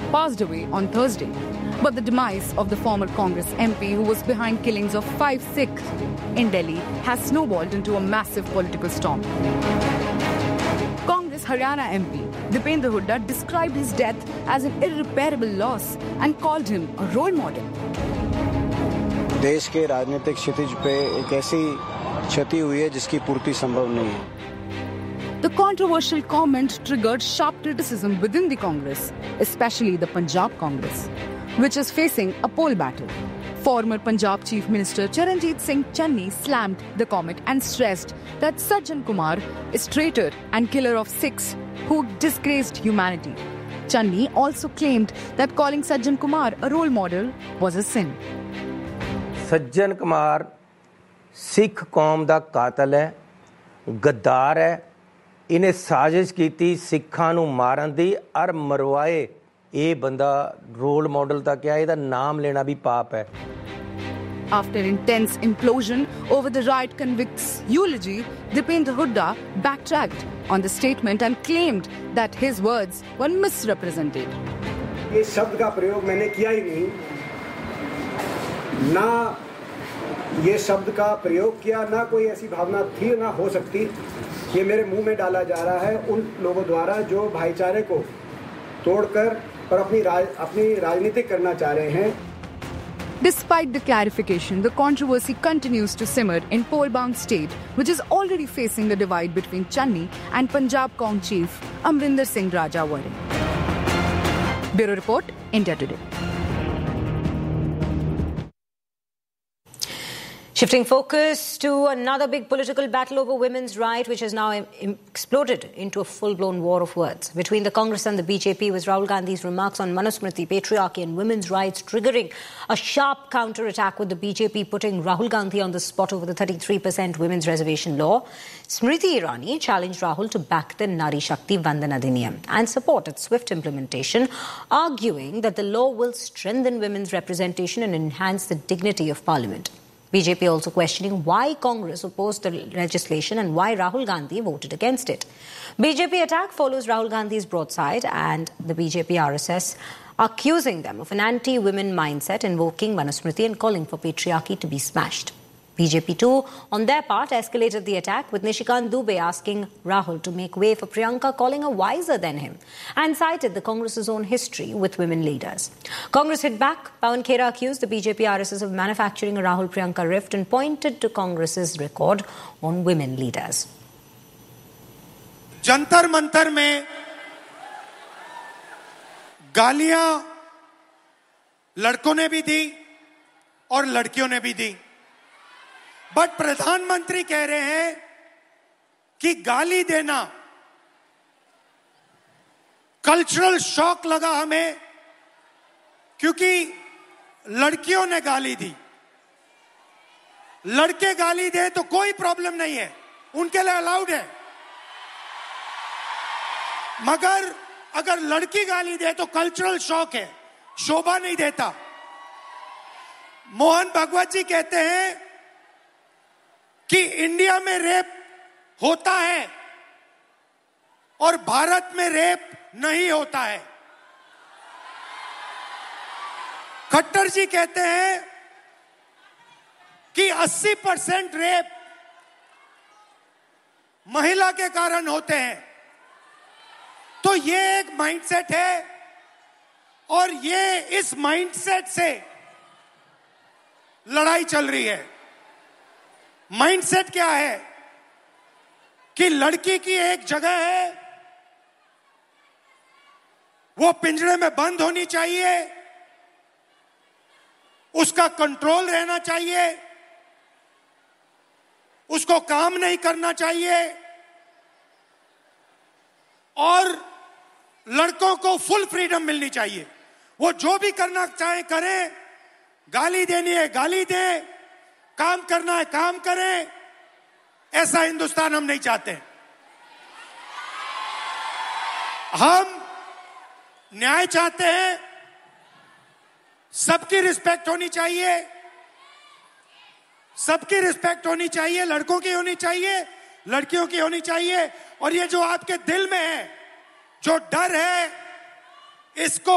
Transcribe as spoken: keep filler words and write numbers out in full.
passed away on Thursday. But the demise of the former Congress M P who was behind killings of five Sikhs in Delhi has snowballed into a massive political storm. Congress Haryana M P Dipendra Hooda described his death as an irreparable loss and called him a role model. देश के राजनीतिक क्षितिज पे एक ऐसी क्षति हुई है जिसकी पूर्ति संभव नहीं है. The controversial comment triggered sharp criticism within the Congress, especially the Punjab Congress, which is facing a poll battle. Former Punjab Chief Minister Charanjit Singh Channi slammed the comment and stressed that Sajjan Kumar is traitor and killer of Sikhs who disgraced humanity. Channi also claimed that calling Sajjan Kumar a role model was a sin. Sajjan Kumar Sikh कौम दा कातल है, गद्दार है. इन्हें साजिश की सिखां नूं मारन दी और मरवाए. ये बंदा रोल मॉडल दा क्या, इहदा नाम लेना भी पाप है. After intense implosion over the riot convict's eulogy, Dipendra Hooda backtracked on the statement and claimed that his words were misrepresented. ये शब्द का प्रयोग मैंने किया ही नहीं, ना ये शब्द का प्रयोग किया, ना कोई ऐसी भावना थी, ना हो सकती. ये मेरे मुंह में डाला जा रहा है उन लोगों द्वारा जो भाईचारे को तोड़कर और अपनी राज, अपनी राजनीति करना चाह रहे हैं. Despite the clarification, the controversy continues to simmer in poll-bound state, which is already facing a divide between Channi and Punjab Cong Chief Amrinder Singh Rajawari. Bureau Report, India Today. Shifting focus to another big political battle over women's rights, which has now im- im- exploded into a full-blown war of words between the Congress and the B J P, with Rahul Gandhi's remarks on Manusmriti, patriarchy and women's rights triggering a sharp counter-attack, with the B J P putting Rahul Gandhi on the spot over the thirty-three percent women's reservation law. Smriti Irani challenged Rahul to back the Nari Shakti Vandan Adhiniyam and support its swift implementation, arguing that the law will strengthen women's representation and enhance the dignity of Parliament. B J P also questioning why Congress opposed the legislation and why Rahul Gandhi voted against it. B J P attack follows Rahul Gandhi's broadside and the B J P R S S accusing them of an anti-women mindset, invoking Manusmriti and calling for patriarchy to be smashed. B J P too, on their part, escalated the attack, with Nishikant Dubey asking Rahul to make way for Priyanka, calling her wiser than him, and cited the Congress's own history with women leaders. Congress hit back. Pawan Khera accused the B J P R S S of manufacturing a Rahul-Priyanka rift and pointed to Congress's record on women leaders. Jantar Mantar में गालियां लड़कों ने भी दी और लड़कियों ने भी दी, but प्रधानमंत्री कह रहे हैं कि गाली देना कल्चरल शॉक लगा हमें, क्योंकि लड़कियों ने गाली दी. लड़के गाली दे तो कोई प्रॉब्लम नहीं है, उनके लिए अलाउड है, मगर अगर लड़की गाली दे तो कल्चरल शॉक है, शोभा नहीं देता. मोहन भागवत जी कहते हैं कि इंडिया में रेप होता है और भारत में रेप नहीं होता है. खट्टर जी कहते हैं कि अस्सी परसेंट रेप महिला के कारण होते हैं. तो ये एक माइंडसेट है और ये इस माइंडसेट से लड़ाई चल रही है. माइंडसेट क्या है कि लड़की की एक जगह है, वो पिंजरे में बंद होनी चाहिए, उसका कंट्रोल रहना चाहिए, उसको काम नहीं करना चाहिए, और लड़कों को फुल फ्रीडम मिलनी चाहिए. वो जो भी करना चाहे करें, गाली देनी है गाली दें, काम करना है काम करें. ऐसा हिंदुस्तान हम नहीं चाहते. हम न्याय चाहते हैं, सबकी रिस्पेक्ट होनी चाहिए, सबकी रिस्पेक्ट होनी चाहिए, लड़कों की होनी चाहिए, लड़कियों की होनी चाहिए. और ये जो आपके दिल में है, जो डर है, इसको